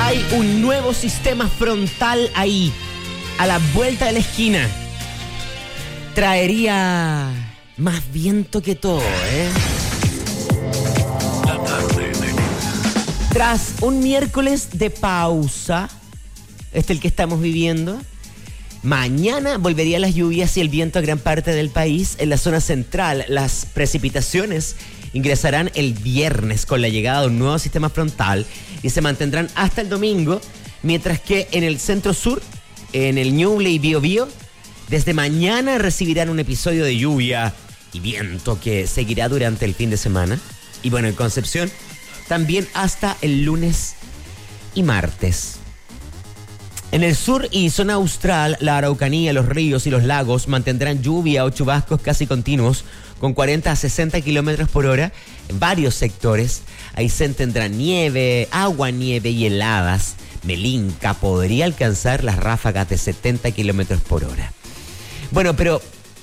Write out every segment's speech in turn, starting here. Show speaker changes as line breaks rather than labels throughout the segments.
Hay un nuevo sistema frontal ahí, a la vuelta de la esquina. Traería más viento que todo, ¿eh?
La tarde de Nexa.
Tras un miércoles de pausa, el que estamos viviendo, mañana volverían las lluvias y el viento a gran parte del país. En la zona central, las precipitaciones ingresarán el viernes con la llegada de un nuevo sistema frontal y se mantendrán hasta el domingo, mientras que en el centro sur, en el Ñuble y Biobío, desde mañana recibirán un episodio de lluvia y viento que seguirá durante el fin de semana. Y bueno, en Concepción también hasta el lunes y martes. En el sur y zona austral, la Araucanía, los ríos y los lagos mantendrán lluvia o chubascos casi continuos con 40 a 60 kilómetros por hora en varios sectores. Ahí se tendrá nieve, agua, nieve y heladas. Melinca podría alcanzar las ráfagas de 70 kilómetros por hora. Bueno, pero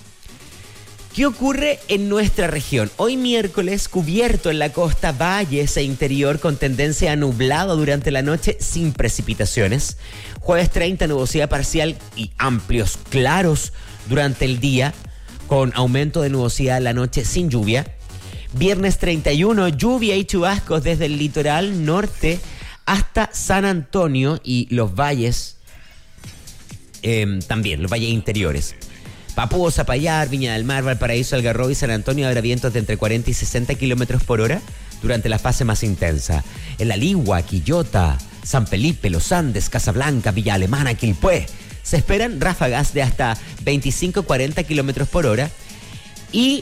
¿qué ocurre en nuestra región? Hoy miércoles, cubierto en la costa, valles e interior con tendencia a nublado durante la noche sin precipitaciones. Jueves 30, nubosidad parcial y amplios claros durante el día, con aumento de nubosidad en la noche sin lluvia. Viernes 31, lluvia y chubascos desde el litoral norte hasta San Antonio y los valles, también los valles interiores. Papúa, Zapallar, Viña del Mar, Valparaíso, Algarrobo y San Antonio habrá vientos de entre 40 y 60 kilómetros por hora durante la fase más intensa. En La Ligua, Quillota, San Felipe, Los Andes, Casablanca, Villa Alemana, Quilpué, se esperan ráfagas de hasta 25-40 kilómetros por hora y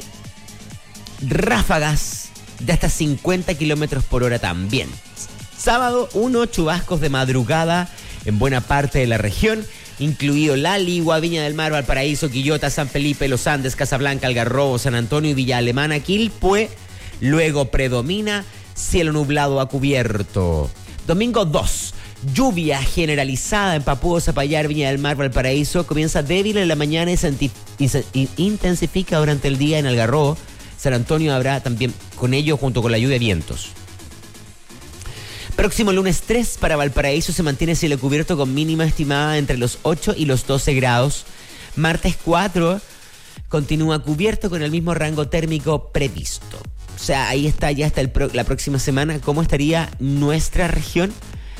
ráfagas de hasta 50 kilómetros por hora también. Sábado, 1 chubascos de madrugada en buena parte de la región, incluido La Ligua, Viña del Mar, Valparaíso, Quillota, San Felipe, Los Andes, Casablanca, Algarrobo, San Antonio y Villa Alemana, Quilpué. Luego predomina cielo nublado a cubierto. Domingo 2, lluvia generalizada en Papúa, Zapallar, Viña del Mar, Valparaíso. Comienza débil en la mañana y se intensifica durante el día en Algarrobo. San Antonio habrá también con ello junto con la lluvia de vientos. Próximo lunes 3 para Valparaíso se mantiene cielo cubierto con mínima estimada entre los 8 y los 12 grados. Martes 4 continúa cubierto con el mismo rango térmico previsto. O sea, ahí está ya hasta la próxima semana. ¿Cómo estaría nuestra región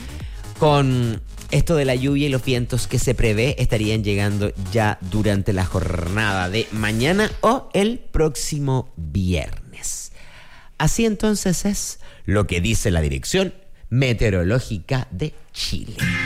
con esto de la lluvia y los vientos que se prevé? Estarían llegando ya durante la jornada de mañana o el próximo viernes. Así entonces es lo que dice la Dirección Meteorológica de Chile.